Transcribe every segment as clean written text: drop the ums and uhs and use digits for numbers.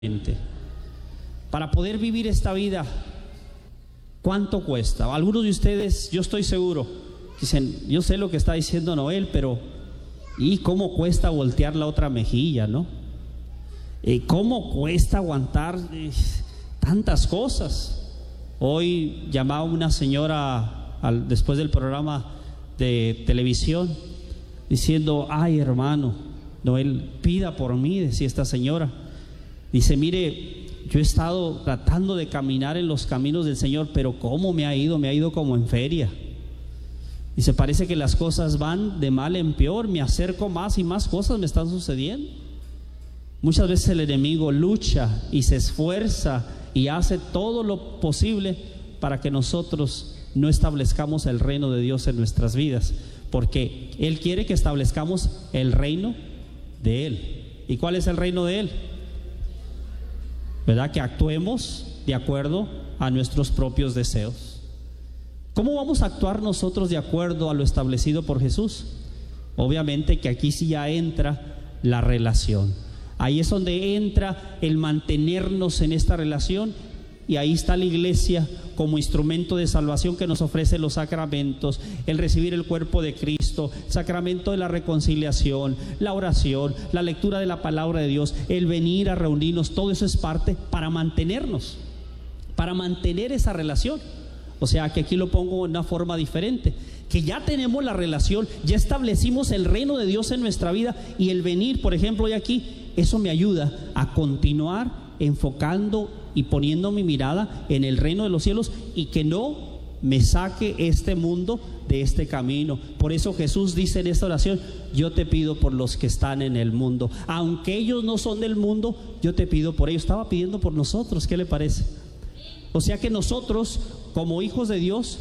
Para poder vivir esta vida, ¿cuánto cuesta? Algunos de ustedes, yo estoy seguro, dicen, yo sé lo que está diciendo Noel, pero ¿y cómo cuesta voltear la otra mejilla, no? ¿Cómo cuesta aguantar tantas cosas? Hoy llamaba una señora después del programa de televisión diciendo, ay hermano, Noel, pida por mí, decía esta señora. Dice, mire, yo he estado tratando de caminar en los caminos del Señor, pero ¿cómo me ha ido? Me ha ido como en feria. Dice, parece que las cosas van de mal en peor, me acerco más y más cosas me están sucediendo. Muchas veces el enemigo lucha y se esfuerza y hace todo lo posible para que nosotros no establezcamos el reino de Dios en nuestras vidas, porque Él quiere que establezcamos el reino de Él. ¿Y cuál es el reino de Él? ¿Verdad? Que actuemos de acuerdo a nuestros propios deseos. ¿Cómo vamos a actuar nosotros de acuerdo a lo establecido por Jesús? Obviamente que aquí sí ya entra la relación. Ahí es donde entra el mantenernos en esta relación, y ahí está la iglesia como instrumento de salvación que nos ofrece los sacramentos, el recibir el cuerpo de Cristo, el sacramento de la reconciliación, la oración, la lectura de la palabra de Dios, el venir a reunirnos. Todo eso es parte para mantenernos, para mantener esa relación. O sea que aquí lo pongo de una forma diferente, que ya tenemos la relación, ya establecimos el reino de Dios en nuestra vida, y el venir, por ejemplo, hoy aquí, eso me ayuda a continuar enfocando y poniendo mi mirada en el reino de los cielos, y que no me saque este mundo de este camino. Por eso Jesús dice en esta oración, yo te pido por los que están en el mundo, aunque ellos no son del mundo, yo te pido por ellos. Estaba pidiendo por nosotros, ¿qué le parece? O sea que nosotros, como hijos de Dios,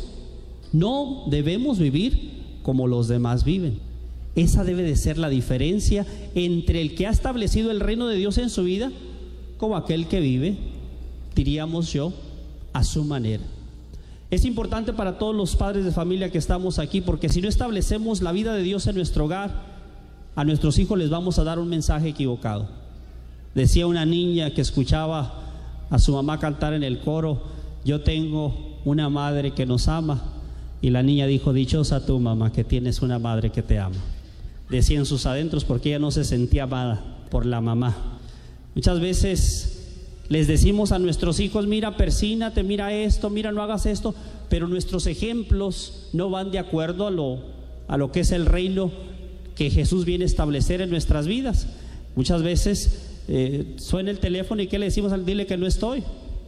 no debemos vivir como los demás viven. Esa debe de ser la diferencia entre el que ha establecido el reino de Dios en su vida, como aquel que vive, diríamos yo, a su manera. Es importante para todos los padres de familia que estamos aquí, porque si no establecemos la vida de Dios en nuestro hogar, a nuestros hijos les vamos a dar un mensaje equivocado. Decía una niña que escuchaba a su mamá cantar en el coro, yo tengo una madre que nos ama, y la niña dijo, dichosa tú, mamá, que tienes una madre que te ama. Decía en sus adentros, porque ella no se sentía amada por la mamá. Muchas veces les decimos a nuestros hijos, mira, persínate, mira esto, mira, no hagas esto, pero nuestros ejemplos no van de acuerdo a lo que es el reino que Jesús viene a establecer en nuestras vidas. Muchas veces suena el teléfono y ¿qué le decimos? Dile que no estoy.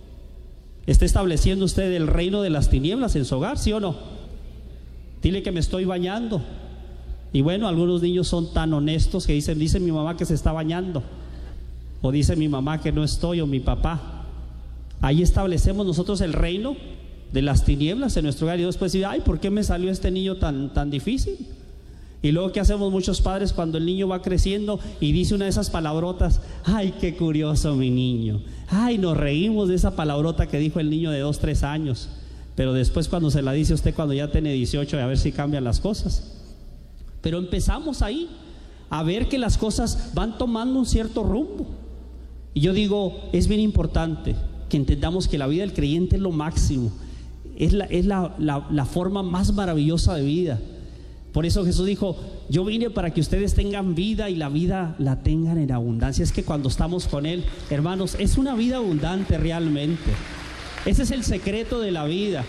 ¿Está estableciendo usted el reino de las tinieblas en su hogar, sí o no? Dile que me estoy bañando. Y bueno, algunos niños son tan honestos que dicen, dice mi mamá que se está bañando, o dice mi mamá que no estoy, o mi papá. Ahí establecemos nosotros el reino de las tinieblas en nuestro hogar, y después dice, ay, ¿por qué me salió este niño tan difícil? Y luego, ¿qué hacemos muchos padres cuando el niño va creciendo y dice una de esas palabrotas? Ay, qué curioso mi niño. Ay, nos reímos de esa palabrota que dijo el niño de 2, 3 años. Pero después cuando se la dice usted cuando ya tiene 18, a ver si cambian las cosas. Pero empezamos ahí a ver que las cosas van tomando un cierto rumbo. Y yo digo, es bien importante que entendamos que la vida del creyente es lo máximo. Es la forma más maravillosa de vida. Por eso Jesús dijo, yo vine para que ustedes tengan vida y la vida la tengan en abundancia. Es que cuando estamos con Él, hermanos, es una vida abundante realmente. Ese es el secreto de la vida.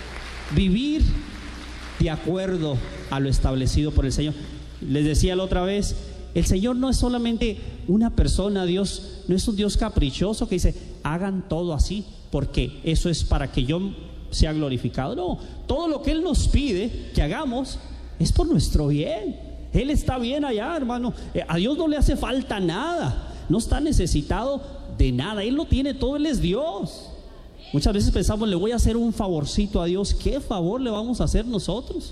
Vivir de acuerdo a lo establecido por el Señor. Les decía la otra vez, el Señor no es solamente una persona, Dios no es un Dios caprichoso que dice, hagan todo así, porque eso es para que yo sea glorificado. No, todo lo que Él nos pide que hagamos es por nuestro bien. Él está bien allá, hermano. A Dios no le hace falta nada, no está necesitado de nada, Él lo tiene todo, Él es Dios. Muchas veces pensamos, le voy a hacer un favorcito a Dios. ¿Qué favor le vamos a hacer nosotros?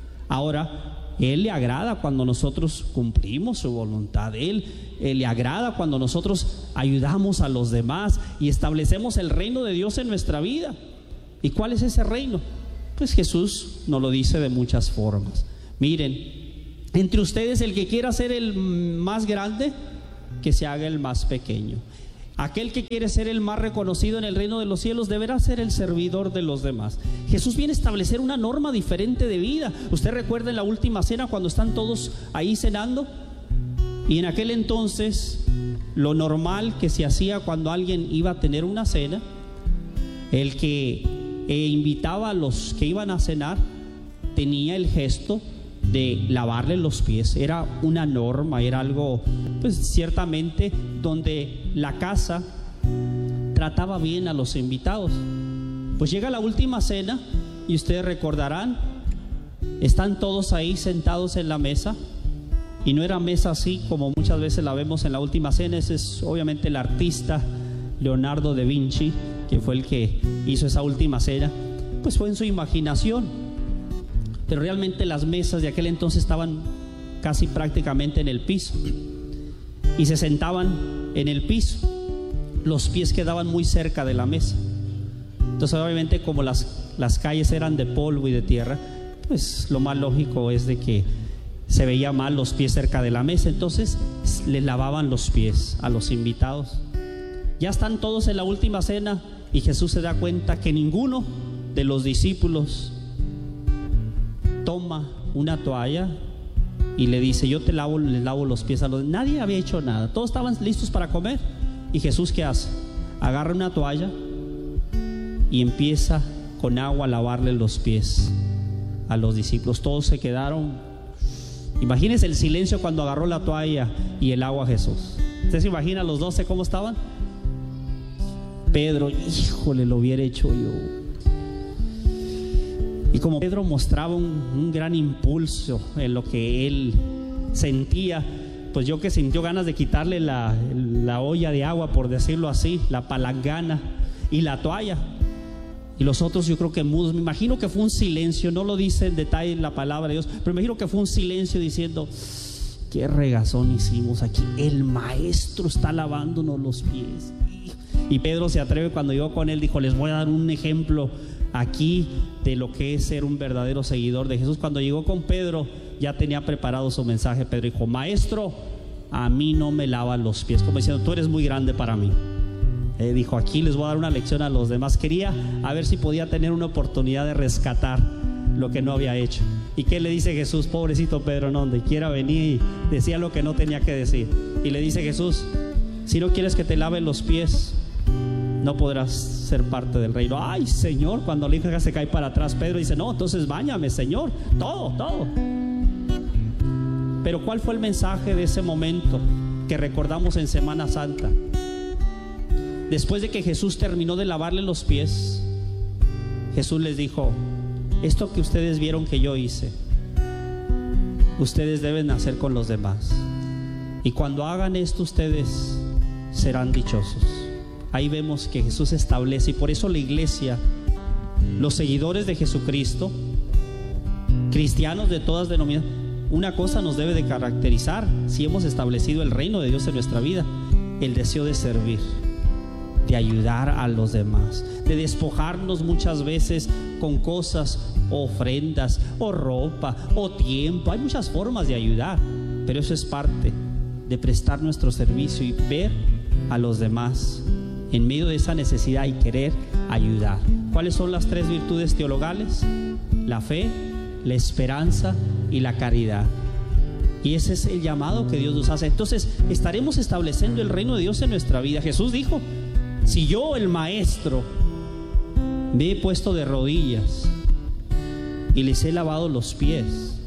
Ahora, Él le agrada cuando nosotros cumplimos su voluntad. Él le agrada cuando nosotros ayudamos a los demás y establecemos el reino de Dios en nuestra vida. ¿Y cuál es ese reino? Pues Jesús nos lo dice de muchas formas. Miren, entre ustedes el que quiera ser el más grande, que se haga el más pequeño. Aquel que quiere ser el más reconocido en el reino de los cielos deberá ser el servidor de los demás. Jesús viene a establecer una norma diferente de vida. Usted recuerda en la última cena cuando están todos ahí cenando, y en aquel entonces lo normal que se hacía cuando alguien iba a tener una cena, el que invitaba a los que iban a cenar tenía el gesto de lavarle los pies. Era una norma, era algo, pues ciertamente, donde la casa trataba bien a los invitados. Pues llega la última cena y ustedes recordarán, están todos ahí sentados en la mesa, y no era mesa así como muchas veces la vemos en la última cena. Ese es obviamente el artista Leonardo da Vinci, que fue el que hizo esa última cena. Pues fue en su imaginación, pero realmente las mesas de aquel entonces estaban casi prácticamente en el piso, y se sentaban en el piso. Los pies quedaban muy cerca de la mesa. Entonces obviamente, como las calles eran de polvo y de tierra, pues lo más lógico es de que se veía mal los pies cerca de la mesa. Entonces les lavaban los pies a los invitados. Ya están todos en la última cena y Jesús se da cuenta que ninguno de los discípulos toma una toalla y le dice: yo les lavo los pies a los... Nadie había hecho nada, todos estaban listos para comer. Y Jesús, ¿qué hace? Agarra una toalla y empieza con agua a lavarle los pies a los discípulos. Todos se quedaron. Imagínense el silencio cuando agarró la toalla y el agua a Jesús. ¿Usted se imagina los 12 cómo estaban? Pedro, híjole, lo hubiera hecho yo. Y como Pedro mostraba un gran impulso en lo que él sentía, pues yo que sintió ganas de quitarle la olla de agua, por decirlo así, la palangana y la toalla. Y los otros, yo creo que mudos. Me imagino que fue un silencio, no lo dice en detalle la palabra de Dios, pero me imagino que fue un silencio diciendo: qué regazón hicimos aquí, el maestro está lavándonos los pies. Y Pedro se atreve, cuando llegó con él, dijo: les voy a dar un ejemplo aquí de lo que es ser un verdadero seguidor de Jesús. Cuando llegó con Pedro, ya tenía preparado su mensaje. Pedro dijo: maestro, a mí no me lavan los pies, como diciendo: tú eres muy grande para mí. Dijo: aquí les voy a dar una lección a los demás. Quería a ver si podía tener una oportunidad de rescatar lo que no había hecho. ¿Y qué le dice Jesús? Pobrecito Pedro, no, donde quiera venir y decía lo que no tenía que decir. Y le dice Jesús: si no quieres que te laven los pies, no podrás ser parte del reino. Ay, Señor, cuando la hija se cae para atrás, Pedro dice: no, entonces báñame, Señor, todo. Pero ¿cuál fue el mensaje de ese momento que recordamos en Semana Santa? Después de que Jesús terminó de lavarle los pies, Jesús les dijo: esto que ustedes vieron que yo hice, ustedes deben hacer con los demás. Y cuando hagan esto, ustedes serán dichosos. Ahí vemos que Jesús establece, y por eso la iglesia, los seguidores de Jesucristo, cristianos de todas denominaciones, una cosa nos debe de caracterizar si hemos establecido el reino de Dios en nuestra vida: el deseo de servir, de ayudar a los demás, de despojarnos muchas veces con cosas, ofrendas, o ropa, o tiempo. Hay muchas formas de ayudar, pero eso es parte de prestar nuestro servicio y ver a los demás en medio de esa necesidad y querer ayudar. ¿Cuáles son las 3 virtudes teologales? La fe, la esperanza y la caridad. Y ese es el llamado que Dios nos hace. Entonces estaremos estableciendo el reino de Dios en nuestra vida. Jesús dijo: si yo, el maestro, me he puesto de rodillas y les he lavado los pies,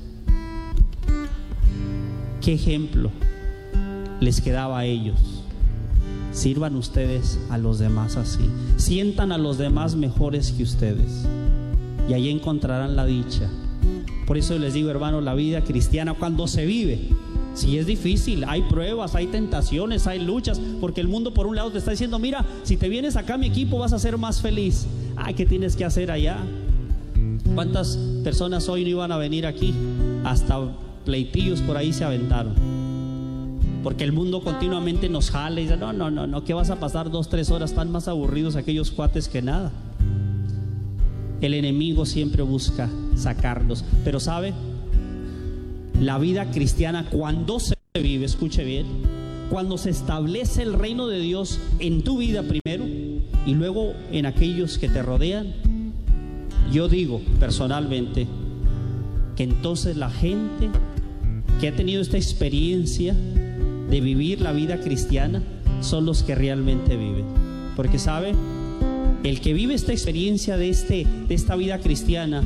¿qué ejemplo les quedaba a ellos? Sirvan ustedes a los demás así, sientan a los demás mejores que ustedes, y ahí encontrarán la dicha. Por eso les digo, hermanos, la vida cristiana, cuando se vive, si es difícil, hay pruebas, hay tentaciones, hay luchas, porque el mundo por un lado te está diciendo: mira, si te vienes acá a mi equipo vas a ser más feliz. Ay, ¿qué tienes que hacer allá? ¿Cuántas personas hoy no iban a venir aquí? Hasta pleitillos por ahí se aventaron, porque el mundo continuamente nos jala y dice: no, ¿qué vas a pasar 2-3 horas? Están más aburridos aquellos cuates que nada. El enemigo siempre busca sacarnos, pero ¿sabe? La vida cristiana, cuando se vive, escuche bien, cuando se establece el reino de Dios en tu vida primero y luego en aquellos que te rodean, yo digo personalmente que entonces la gente que ha tenido esta experiencia de vivir la vida cristiana son los que realmente viven. Porque sabe, el que vive esta experiencia de esta vida cristiana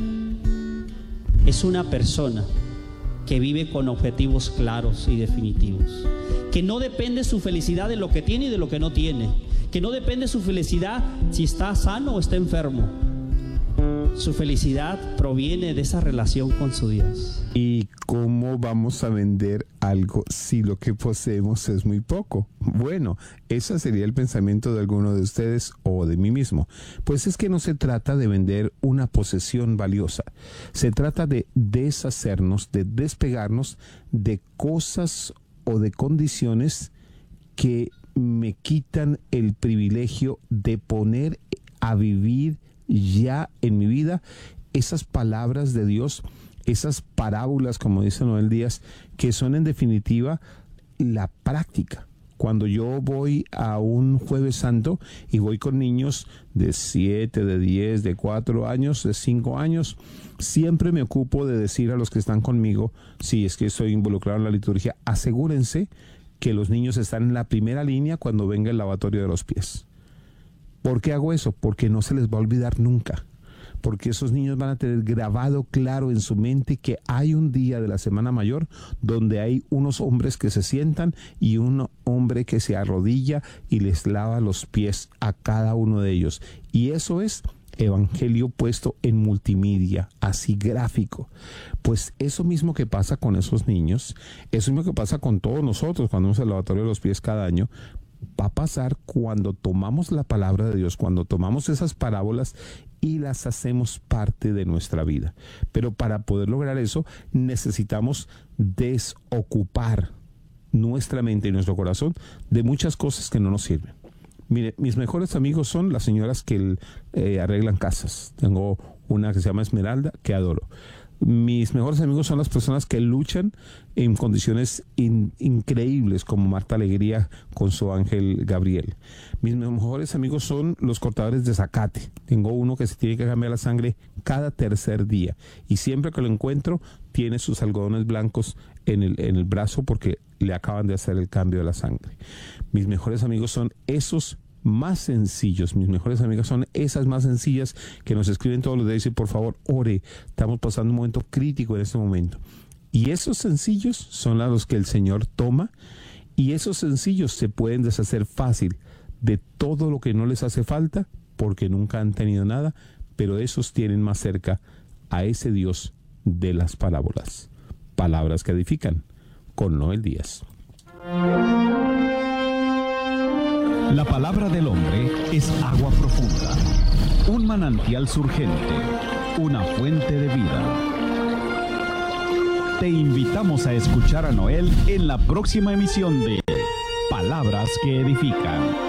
es una persona que vive con objetivos claros y definitivos, que no depende su felicidad de lo que tiene y de lo que no tiene, que no depende su felicidad si está sano o está enfermo. Su felicidad proviene de esa relación con su Dios. ¿Y cómo vamos a vender algo si lo que poseemos es muy poco? Bueno, ese sería el pensamiento de alguno de ustedes o de mí mismo. Pues es que no se trata de vender una posesión valiosa. Se trata de deshacernos, de despegarnos de cosas o de condiciones que me quitan el privilegio de poner a vivir ya en mi vida esas palabras de Dios, esas parábolas, como dice Noel Díaz, que son en definitiva la práctica. Cuando yo voy a un Jueves Santo y voy con niños de 7, de 10, de 4 años, de 5 años, siempre me ocupo de decir a los que están conmigo, si es que estoy involucrado en la liturgia, asegúrense que los niños están en la primera línea cuando venga el lavatorio de los pies. ¿Por qué hago eso? Porque no se les va a olvidar nunca. Porque esos niños van a tener grabado claro en su mente que hay un día de la Semana Mayor donde hay unos hombres que se sientan y un hombre que se arrodilla y les lava los pies a cada uno de ellos. Y eso es evangelio puesto en multimedia, así gráfico. Pues eso mismo que pasa con esos niños, eso mismo que pasa con todos nosotros cuando vamos al lavatorio de los pies cada año, va a pasar cuando tomamos la palabra de Dios, cuando tomamos esas parábolas y las hacemos parte de nuestra vida. Pero para poder lograr eso necesitamos desocupar nuestra mente y nuestro corazón de muchas cosas que no nos sirven. Mire, mis mejores amigos son las señoras que arreglan casas. Tengo una que se llama Esmeralda, que adoro. Mis mejores amigos son las personas que luchan en condiciones increíbles, como Marta Alegría con su ángel Gabriel. Mis mejores amigos son los cortadores de zacate. Tengo uno que se tiene que cambiar la sangre cada tercer día y siempre que lo encuentro tiene sus algodones blancos en el brazo porque le acaban de hacer el cambio de la sangre. Mis mejores amigos son esos más sencillos. Mis mejores amigas son esas más sencillas que nos escriben todos los días y dicen, por favor, ore, estamos pasando un momento crítico en este momento. Y esos sencillos son los que el Señor toma, y esos sencillos se pueden deshacer fácil de todo lo que no les hace falta porque nunca han tenido nada, pero esos tienen más cerca a ese Dios de las parábolas. Palabras que edifican, con Noel Díaz. La palabra del hombre es agua profunda, un manantial surgente, una fuente de vida. Te invitamos a escuchar a Noel en la próxima emisión de Palabras que Edifican.